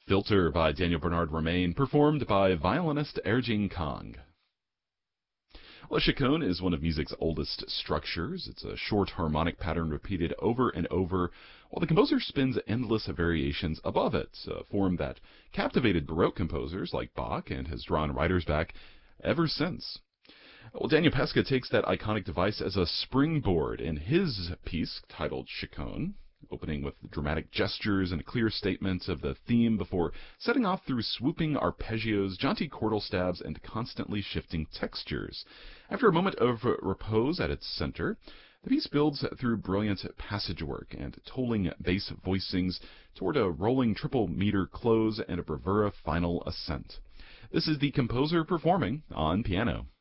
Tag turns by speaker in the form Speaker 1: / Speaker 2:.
Speaker 1: Filter by Daniel Bernard Romain, performed by violinist Erjing Kang. Well, a chaconne is one of music's oldest structures. It's a short harmonic pattern repeated over and over, while the composer spins endless variations above it, a form that captivated Baroque composers like Bach and has drawn writers back ever since. Well, Daniel Pesca takes that iconic device as a springboard in his piece titled Chaconne, opening with dramatic gestures and a clear statement of the theme before setting off through swooping arpeggios, jaunty chordal stabs, and constantly shifting textures. After a moment of repose at its center, the piece builds through brilliant passage work and tolling bass voicings toward a rolling triple meter close and a bravura final ascent. This is the composer performing on piano.